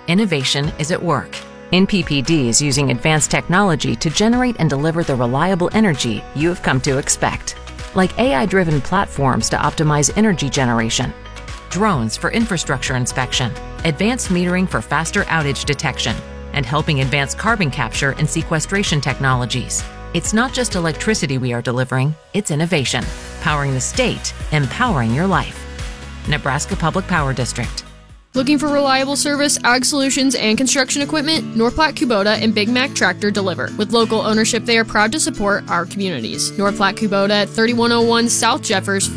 Innovation is at work. NPPD is using advanced technology to generate and deliver the reliable energy you have come to expect, like AI-driven platforms to optimize energy generation, drones for infrastructure inspection, advanced metering for faster outage detection, and helping advance carbon capture and sequestration technologies. It's not just electricity we are delivering, it's innovation, powering the state, empowering your life. Nebraska Public Power District. Looking for reliable service, ag solutions, and construction equipment? North Platte Kubota and Big Mac Tractor deliver. With local ownership, they are proud to support our communities. North Platte Kubota at 3101 South Jeffers,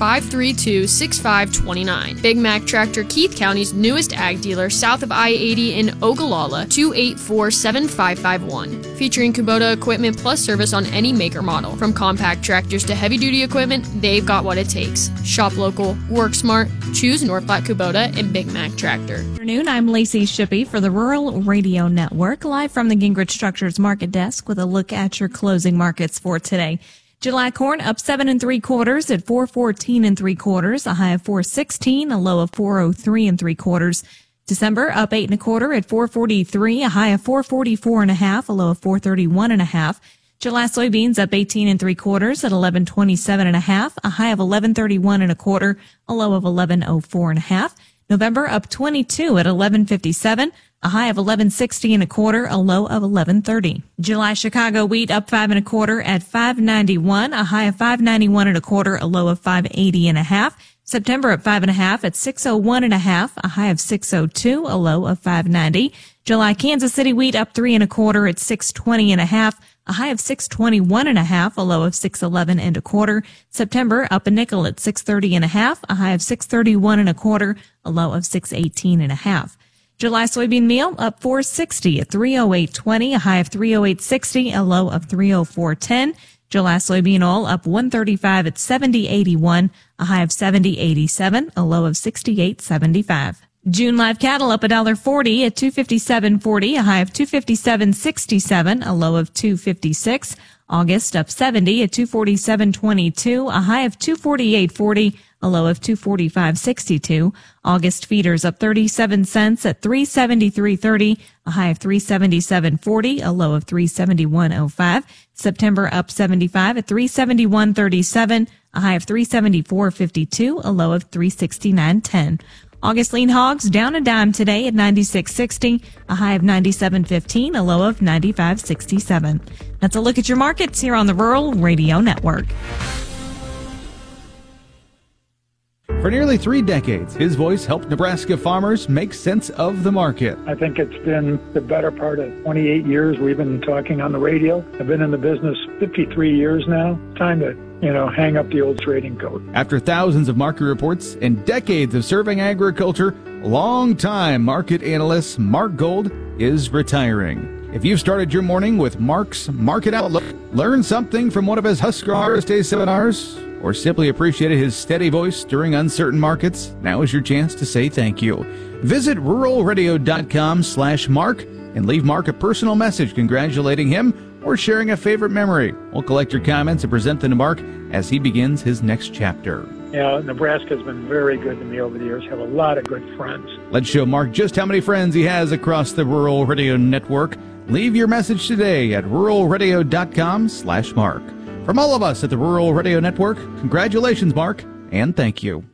532-6529. Big Mac Tractor, Keith County's newest ag dealer, south of I-80 in Ogallala, 284-7551. Featuring Kubota equipment plus service on any maker model. From compact tractors to heavy-duty equipment, they've got what it takes. Shop local, work smart, choose North Platte Kubota and Big Mac Tractor. Good afternoon. I'm Lacey Shippey for the Rural Radio Network, live from the Gingrich Structures Market Desk with a look at your closing markets for today. July corn up 7 3/4 at 414 3/4, a high of 416, a low of 403 3/4. December up 8 1/4 at 443, a high of 444 1/2, a low of 431 1/2. July soybeans up 18 3/4 at 1127 1/2, a high of 1131 1/4, a low of 1104 1/2. November up 22 at 1157, a high of 1160 1/4, a low of 1130. July Chicago wheat up 5 1/4 at 591, a high of 591 1/4, a low of 580 1/2. September up 5 1/2 at 601 1/2, a high of 602, a low of 590. July Kansas City wheat up 3 1/4 at 620 1/2, a high of 621 1/2, a low of 611 1/4. September up a nickel at 630 1/2, a high of 631 1/4, a low of 618 1/2. July soybean meal up 460 at 308.20, a high of 308.60, a low of 304.10. July soybean oil up 135 at 70.81, a high of 70.87, a low of 68.75. June live cattle up $1.40 at 257.40, a high of 257.67, a low of 256. August up 70 at 247.22, a high of 248.40, a low of 245.62. August feeders up 37 cents at 373.30, a high of 377.40, a low of 371.05. September up 75 at 371.37, a high of 374.52, a low of 369.10. August lean hogs down a dime today at 96.60, a high of 97.15, a low of 95.67. That's a look at your markets here on the Rural Radio Network. For nearly 3 decades, his voice helped Nebraska farmers make sense of the market. I think it's been the better part of 28 years we've been talking on the radio. I've been in the business 53 years now. Time to hang up the old trading coat. After thousands of market reports and decades of serving agriculture, longtime market analyst Mark Gold is retiring. If you've started your morning with Mark's Market Outlook, learned something from one of his Husker Harvest Day seminars, or simply appreciated his steady voice during uncertain markets, now is your chance to say thank you. Visit ruralradio.com/Mark and leave Mark a personal message congratulating him or sharing a favorite memory. We'll collect your comments and present them to Mark as he begins his next chapter. Nebraska's been very good to me over the years. Have a lot of good friends. Let's show Mark just how many friends he has across the Rural Radio Network. Leave your message today at ruralradio.com/Mark. From all of us at the Rural Radio Network, congratulations, Mark, and thank you.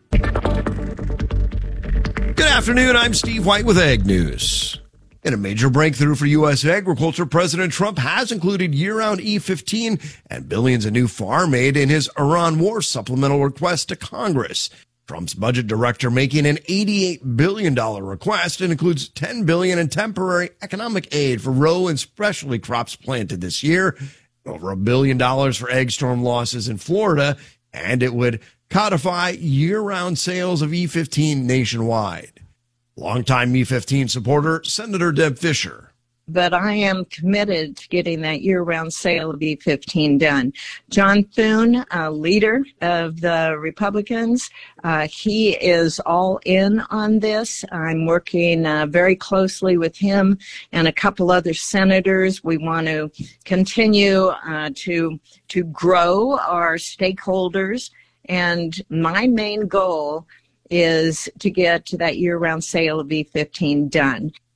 Good afternoon, I'm Steve White with Ag News. In a major breakthrough for U.S. agriculture, President Trump has included year-round E15 and billions in new farm aid in his Iran war supplemental request to Congress. Trump's budget director making an $88 billion request. It includes $10 billion in temporary economic aid for row and specialty crops planted this year, over $1 billion for egg storm losses in Florida, and it would codify year-round sales of E15 nationwide. Longtime E15 supporter, Senator Deb Fischer. But I am committed to getting that year-round sale of E15 done. John Thune, leader of the Republicans, he is all in on this. I'm working very closely with him and a couple other senators. We want to continue to grow our stakeholders, and my main goal is to get to that year-round sale of E15 done.